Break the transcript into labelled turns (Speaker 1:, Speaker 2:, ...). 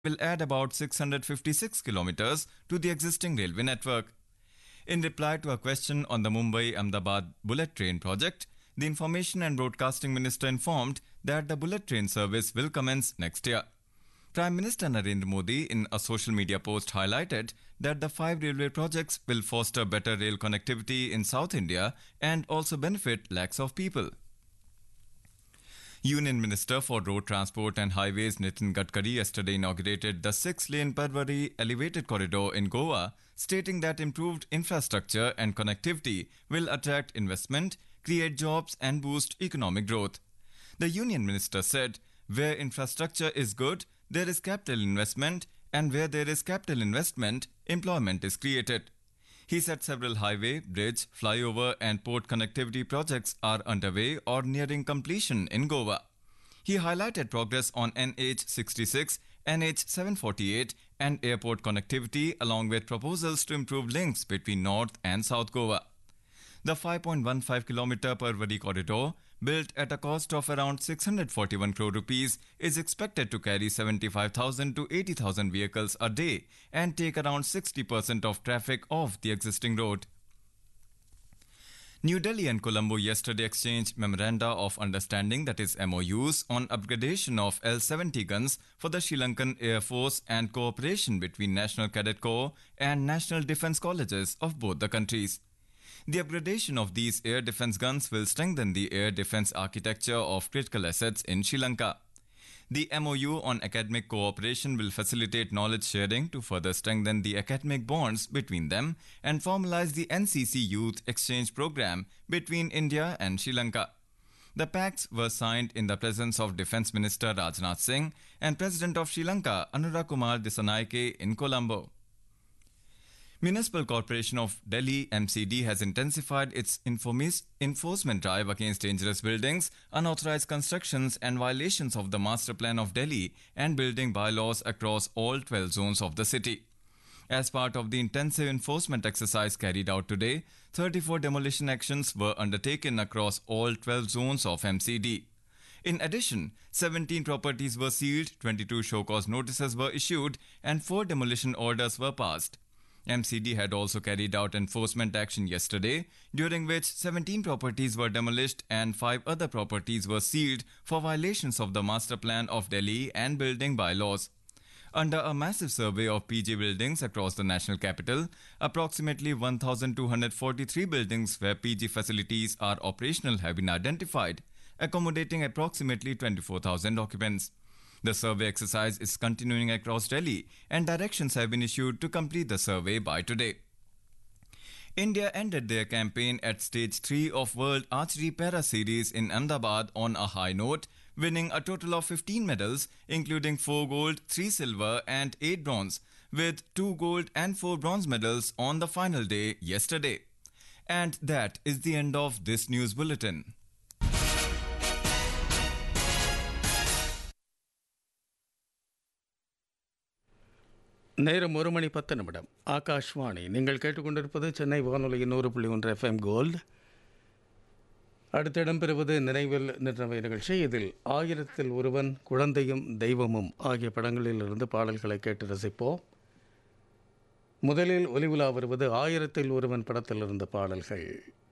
Speaker 1: will add about 656 kilometers to the existing railway network. In reply to a question on the Mumbai-Ahmedabad bullet train project, the Information and Broadcasting Minister informed that the bullet train service will commence next year. Prime Minister Narendra Modi, in a social media post, highlighted that the 5 railway projects will foster better rail connectivity in South India and also benefit lakhs of people. Union Minister for Road Transport and Highways Nitin Gadkari yesterday inaugurated the 6-lane Parwari elevated corridor in Goa, stating that improved infrastructure and connectivity will attract investment, create jobs and boost economic growth. The Union Minister said, where infrastructure is good, there is capital investment, and where there is capital investment, employment is created. He said several highway, bridge, flyover and port connectivity projects are underway or nearing completion in Goa. He highlighted progress on NH66, NH748 and airport connectivity along with proposals to improve links between North and South Goa. The 5.15 km Parwari corridor, built at a cost of around 641 crore rupees, is expected to carry 75,000 to 80,000 vehicles a day and take around 60% of traffic off the existing road. New Delhi and Colombo yesterday exchanged Memoranda of Understanding, that is MOUs, on upgradation of L-70 guns for the Sri Lankan Air Force and cooperation between National Cadet Corps and National Defence Colleges of both the countries. The upgradation of these air defence guns will strengthen the air defence architecture of critical assets in Sri Lanka. The MOU on academic cooperation will facilitate knowledge sharing to further strengthen the academic bonds between them and formalize the NCC Youth Exchange Program between India and Sri Lanka. The pacts were signed in the presence of Defence Minister Rajnath Singh and President of Sri Lanka Anura Kumar Dissanayake in Colombo. Municipal Corporation of Delhi MCD has intensified its enforcement drive against dangerous buildings, unauthorized constructions and violations of the Master Plan of Delhi and building bylaws across all 12 zones of the city. As part of the intensive enforcement exercise carried out today, 34 demolition actions were undertaken across all 12 zones of MCD. In addition, 17 properties were sealed, 22 show-cause notices were issued and 4 demolition orders were passed. MCD had also carried out enforcement action yesterday, during which 17 properties were demolished and 5 other properties were sealed for violations of the Master Plan of Delhi and building bylaws. Under a massive survey of PG buildings across the national capital, approximately 1,243 buildings where PG facilities are operational have been identified, accommodating approximately 24,000 occupants. The survey exercise is continuing across Delhi and directions have been issued to complete the survey by today. India ended their campaign at Stage 3 of World Archery Para Series in Ahmedabad on a high note, winning a total of 15 medals, including 4 gold, 3 silver and 8 bronze, with 2 gold and 4 bronze medals on the final day yesterday. And that is the end of this news bulletin.
Speaker 2: நேரம் 1:10 ஆகாஷ்வாணி. நீங்கள் கேட்டுக்கொண்டிருப்பது சென்னை வானொலியின் 100.1 FM gold. அடுத்து இடம்பெறுவது நினைவில் நின்றவை நிகழ்ச்சி. இதில் 1000ல் ஒருவன், குழந்தையும் தெய்வமும் ஆகிய படங்களிலிருந்து பாடல்களை கேட்டு ரசிப்போம். முதலில் ஒலிவுலா வருவது 1000ல் ஒருவன் படத்திலிருந்த பாடல்கள்.